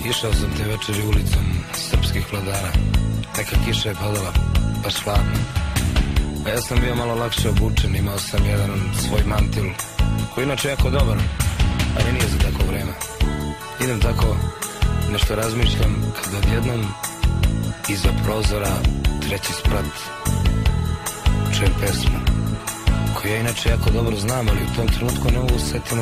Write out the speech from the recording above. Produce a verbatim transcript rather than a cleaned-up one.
Išao sam te večeri ulicom srpskih vladara. Neka kiša je padala, baš hladno. A ja sam bio malo lakše obučen, imao sam jedan svoj mantil, koji inače jako dobar, ali nije za tako vreme. Idem tako, nešto razmišljam, kad odjednom iza prozora treći sprat čujem pesmu, koju ja inače jako dobro znam, ali u tom trenutku ne mogu setiti